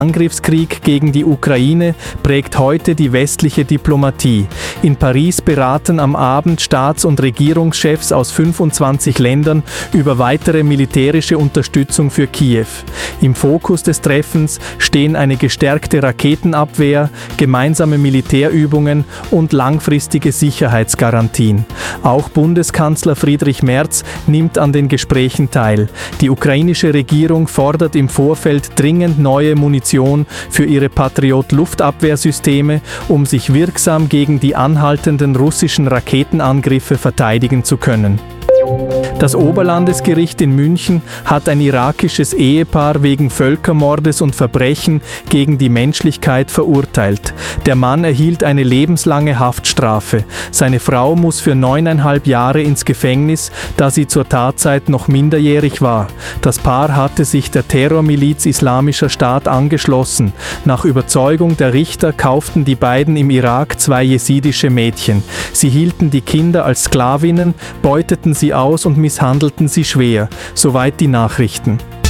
Angriffskrieg gegen die Ukraine prägt heute die westliche Diplomatie. In Paris beraten am Abend Staats- und Regierungschefs aus 25 Ländern über weitere militärische Unterstützung für Kiew. Im Fokus des Treffens stehen eine gestärkte Raketenabwehr, gemeinsame Militärübungen und langfristige Sicherheitsgarantien. Auch Bundeskanzler Friedrich Merz nimmt an den Gesprächen teil. Die ukrainische Regierung fordert im Vorfeld dringend neue Munition für ihre Patriot-Luftabwehrsysteme, um sich wirksam gegen die anhaltenden russischen Raketenangriffe verteidigen zu können. Das Oberlandesgericht in München hat ein irakisches Ehepaar wegen Völkermordes und Verbrechen gegen die Menschlichkeit verurteilt. Der Mann erhielt eine lebenslange Haftstrafe. Seine Frau muss für 9,5 Jahre ins Gefängnis, da sie zur Tatzeit noch minderjährig war. Das Paar hatte sich der Terrormiliz Islamischer Staat angeschlossen. Nach Überzeugung der Richter kauften die beiden im Irak 2 jesidische Mädchen. Sie hielten die Kinder als Sklavinnen, beuteten sie aus und misshandelten sie schwer. Soweit die Nachrichten.